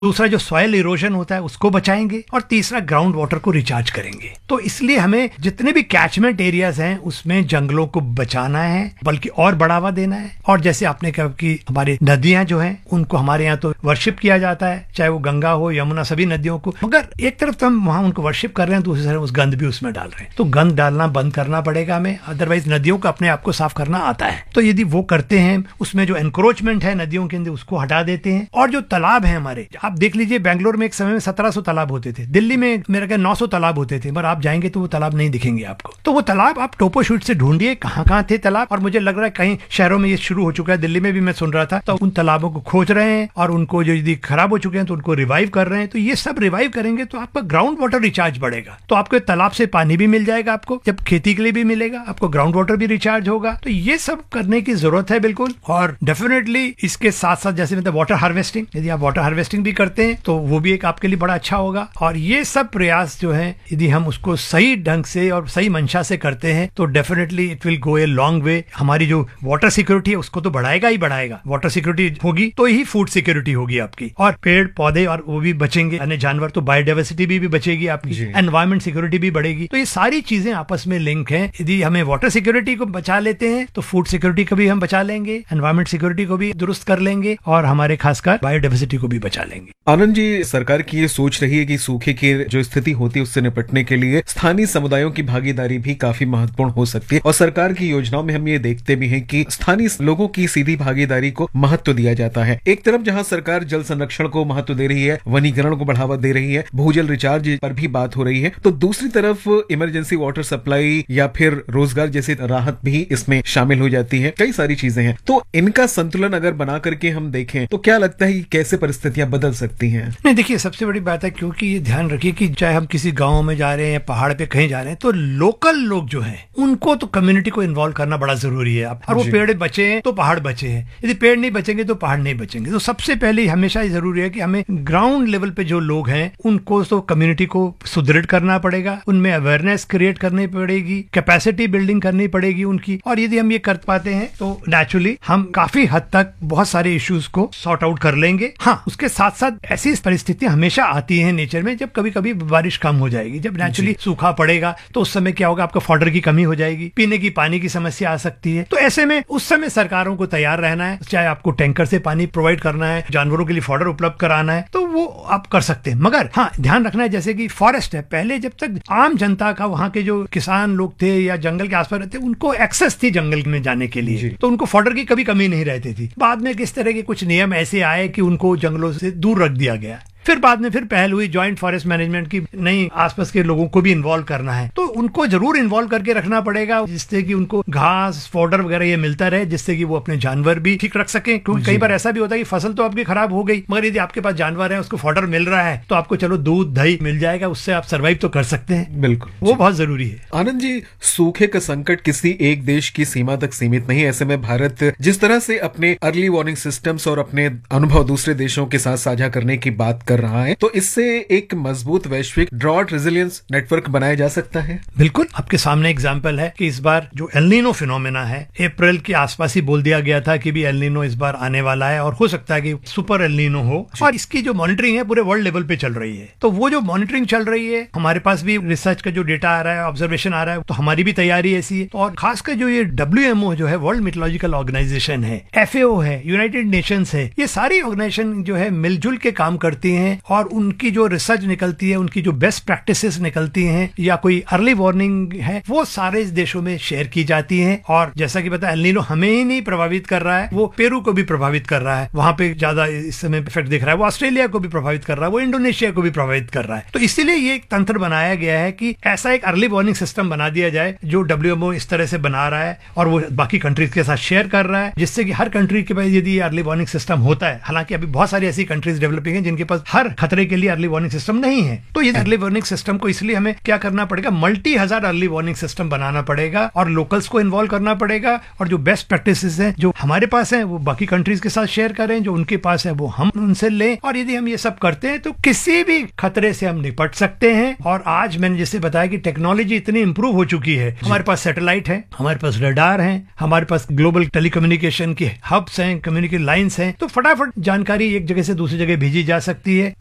दूसरा जो soil erosion होता है उसको बचाएंगे, और तीसरा ग्राउंड वाटर को रिचार्ज करेंगे। तो इसलिए हमें जितने भी कैचमेंट एरियाज हैं उसमें जंगलों को बचाना है, बल्कि और बढ़ावा देना है। और जैसे आपने कहा कि हमारी नदियां जो हैं उनको हमारे यहाँ तो वर्शिप किया जाता है, चाहे वो गंगा हो, यमुना, सभी नदियों को। मगर एक तरफ तो हम वहां उनको वर्शिप कर रहे हैं, दूसरी तरफ उस गंद भी उसमें डाल रहे हैं। तो गंद डालना बंद करना पड़ेगा हमें, अदरवाइज नदियों को अपने आप को साफ करना आता है। तो यदि वो करते हैं, उसमें जो एनक्रोचमेंट है नदियों के अंदर उसको हटा देते हैं। और जो तालाब है हमारे, आप देख लीजिए बेंगलोर में एक समय में 1700 तालाब होते थे, दिल्ली में मेरा ख्याल 900 तालाब होते थे, पर आप जाएंगे तो वो तालाब नहीं दिखेंगे आपको। तो वो तालाब आप टोपो शूट से ढूंढिए कहाँ कहाँ थे तालाब। और मुझे लग रहा है कहीं शहरों में ये शुरू हो चुका है, दिल्ली में भी मैं सुन रहा था। तो उन तालाबों को खोज रहे हैं और उनको जो यदि खराब हो चुके हैं तो उनको रिवाइव कर रहे हैं। तो ये सब रिवाइव करेंगे तो आपका ग्राउंड वाटर रिचार्ज बढ़ेगा। तो आपको तालाब से पानी भी मिल जाएगा, आपको जब खेती के लिए भी मिलेगा, आपको ग्राउंड वाटर भी रिचार्ज होगा। तो ये सब करने की जरूरत है बिल्कुल। और डेफिनेटली इसके साथ साथ जैसे मतलब वाटर हार्वेस्टिंग, यदि आप वाटर हार्वेस्टिंग भी करते हैं तो वो भी एक आपके लिए बड़ा अच्छा होगा। और ये सब प्रयास जो है यदि हम उसको सही ढंग से और सही मंशा से करते हैं तो definitely it will go a long way. हमारी जो वाटर सिक्योरिटी है उसको तो बढ़ाएगा ही बढ़ाएगा। वाटर सिक्योरिटी होगी तो ही फूड सिक्योरिटी होगी आपकी, और पेड़ पौधे और वो भी बचेंगे, अन्य जानवर, तो बायोडाइवर्सिटी भी बचेगी आपकी, एनवायरमेंट सिक्योरिटी भी बढ़ेगी। तो ये सारी चीजें आपस में लिंक है। यदि हमें वाटर सिक्योरिटी को बचा लेते हैं तो फूड सिक्योरिटी को भी हम बचा लेंगे, एनवायरमेंट सिक्योरिटी को भी दुरुस्त कर लेंगे, और हमारे खासकर बायोडाइवर्सिटी को भी बचा लेंगे। आनंद जी, सरकार की ये सोच रही है कि सूखे की जो स्थिति होती है उससे निपटने के लिए स्थानीय समुदायों की भागीदारी भी काफी महत्वपूर्ण हो सकती है। और सरकार की योजनाओं में हम ये देखते भी हैं कि स्थानीय लोगों की सीधी भागीदारी को महत्व दिया जाता है। एक तरफ जहां सरकार जल संरक्षण को महत्व दे रही है, वनीकरण को बढ़ावा दे रही है, भूजल रिचार्ज पर भी बात हो रही है, तो दूसरी तरफ इमरजेंसी वाटर सप्लाई या फिर रोजगार जैसी राहत भी इसमें शामिल हो जाती है। कई सारी चीजें हैं। तो इनका संतुलन अगर बना करके हम देखें तो क्या लगता है कि कैसे परिस्थितियां बदल सकती हैं? नहीं, देखिए सबसे बड़ी बात है, क्योंकि ये ध्यान रखिए कि चाहे हम किसी गांव में जा रहे हैं या पहाड़ पे कहीं जा रहे हैं, तो लोकल लोग जो हैं उनको तो कम्युनिटी को इन्वॉल्व करना बड़ा जरूरी है। और वो पेड़ बचे हैं तो पहाड़ बचे हैं, यदि पेड़ नहीं बचेंगे तो पहाड़ नहीं बचेंगे। तो सबसे पहले हमेशा जरूरी है कि हमें ग्राउंड लेवल पे जो लोग हैं उनको तो कम्युनिटी को सुदृढ़ करना पड़ेगा, उनमें अवेयरनेस क्रिएट करनी पड़ेगी, कैपेसिटी बिल्डिंग करनी पड़ेगी उनकी। और यदि हम ये कर पाते हैं तो नेचुरली हम काफी हद तक बहुत सारे इश्यूज को सॉर्ट आउट कर लेंगे। हाँ, उसके साथ साथ ऐसी परिस्थितियां हमेशा आती हैं नेचर में, जब कभी कभी बारिश कम हो जाएगी, जब नेचुरली सूखा पड़ेगा तो उस समय क्या होगा, आपका फॉडर की कमी हो जाएगी, पीने की पानी की समस्या आ सकती है। तो ऐसे में उस समय सरकारों को तैयार रहना है, चाहे आपको टैंकर से पानी प्रोवाइड करना है, जानवरों के लिए फॉडर उपलब्ध कराना है, तो वो आप कर सकते हैं। मगर हाँ, ध्यान रखना है जैसे कि फॉरेस्ट है, पहले जब तक आम जनता का, वहां के जो किसान लोग थे या जंगल के आसपास रहते, उनको एक्सेस थी जंगल में जाने के लिए, तो उनको फॉडर की कभी कमी नहीं रहती थी। बाद में किस तरह के कुछ नियम ऐसे आए कि उनको जंगलों से दूर रख दिया गया। फिर बाद में फिर पहल हुई जॉइंट फॉरेस्ट मैनेजमेंट की, नहीं आसपास के लोगों को भी इन्वॉल्व करना है, तो उनको जरूर इन्वॉल्व करके रखना पड़ेगा, जिससे कि उनको घास फॉडर वगैरह ये मिलता रहे, जिससे कि वो अपने जानवर भी ठीक रख सकें। क्योंकि कई बार ऐसा भी होता है कि फसल तो आपकी खराब हो गई, मगर यदि आपके पास जानवर है, उसको फॉडर मिल रहा है, तो आपको चलो दूध दही मिल जाएगा, उससे आप सर्वाइव तो कर सकते हैं। बिल्कुल, वो बहुत जरूरी है। आनंद जी, सूखे का संकट किसी एक देश की सीमा तक सीमित नहीं है। ऐसे में भारत जिस तरह से अपने अर्ली वार्निंग सिस्टम्स और अपने अनुभव दूसरे देशों के साथ साझा करने की बात कर रहा है, तो इससे एक मजबूत वैश्विक ड्रॉट रेजिलियंस नेटवर्क बनाया जा सकता है। बिल्कुल, आपके सामने एग्जांपल है कि इस बार जो एल नीनो फिनोमेना है, अप्रैल के आसपास ही बोल दिया गया था कि भी एल नीनो इस बार आने वाला है, और हो सकता है कि सुपर एल नीनो हो। और इसकी जो मॉनिटरिंग है पूरे वर्ल्ड लेवल पे चल रही है। तो वो जो मॉनिटरिंग चल रही है, हमारे पास भी रिसर्च का जो डेटा आ रहा है, ऑब्जर्वेशन आ रहा है, तो हमारी भी तैयारी ऐसी है। और खासकर जो ये WMO जो है, वर्ल्ड मेट्रोलॉजिकल ऑर्गेनाइजेशन है, FAO है, यूनाइटेड नेशंस है, ये सारी ऑर्गेनाइजेशन जो है मिलजुल के काम करती हैं, और उनकी जो रिसर्च निकलती है, उनकी जो बेस्ट प्रैक्टिसेस निकलती हैं, या कोई अर्ली वार्निंग है, वो सारे देशों में शेयर की जाती हैं। और जैसा कि पता है, एल नीनो हमें ही नहीं प्रभावित कर रहा है, वो पेरू को भी प्रभावित कर रहा है, वहां पे ज्यादा इस समय इफेक्ट दिख रहा है, वो ऑस्ट्रेलिया को भी प्रभावित कर रहा है, वो इंडोनेशिया को भी प्रभावित कर रहा है। तो इसीलिए ये एक तंत्र बनाया गया है कि ऐसा एक अर्ली वार्निंग सिस्टम बना दिया जाए, जो WMO इस तरह से बना रहा है और वो बाकी कंट्रीज के साथ शेयर कर रहा है, जिससे कि हर कंट्री के पास यदि अर्ली वार्निंग सिस्टम होता है, हालांकि अभी बहुत सारी ऐसी कंट्रीज डेवलपिंग है जिनके पास हर खतरे के लिए अर्ली वार्निंग सिस्टम नहीं है। तो ये अर्ली वार्निंग सिस्टम को इसलिए हमें क्या करना पड़ेगा, मल्टी 20,000 अर्ली वार्निंग सिस्टम बनाना पड़ेगा और लोकल्स को इन्वॉल्व करना पड़ेगा, और जो बेस्ट प्रैक्टिसेस हैं जो हमारे पास हैं वो बाकी कंट्रीज के साथ शेयर करें, जो उनके पास है वो हम उनसे लें। और यदि हम ये सब करते हैं तो किसी भी खतरे से हम निपट सकते हैं। और आज मैंने जैसे बताया कि टेक्नोलॉजी इतनी इंप्रूव हो चुकी है, हमारे पास सैटेलाइट है, हमारे पास रडार है, हमारे पास ग्लोबल टेलीकम्युनिकेशन के हब्स हैं, कम्युनिकेशन लाइंस हैं, तो फटाफट जानकारी एक जगह से दूसरी जगह भेजी जा सकती है।